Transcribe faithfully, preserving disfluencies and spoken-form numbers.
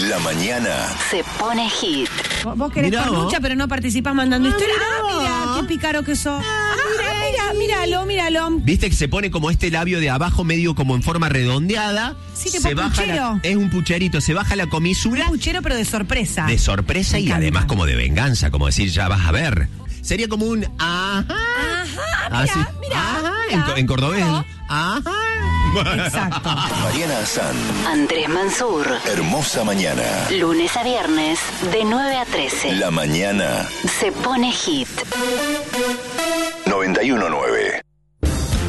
La mañana se pone hit. Vos, vos querés Mirá cornucha, vos. pero no participás mandando Ah, historias. mirá Ah, mira, vos. qué pícaro que sos. Ah, mira, míralo, míralo. Viste que se pone como este labio de abajo medio como en forma redondeada. Sí, tipo se baja puchero. la- es un pucherito, se baja la comisura Puchero, pero de sorpresa. de sorpresa Me y encanta. además como de venganza, como decir, ya vas a ver. Sería como un ajá. Ajá, mira, Así. mira. Ajá, mira. en, co- en cordobés. No. Ajá. Exacto. Mariana Azán. Andrés Mansur. Hermosa mañana. Lunes a viernes, de nueve a trece. La mañana Se pone hit. noventa y uno nueve.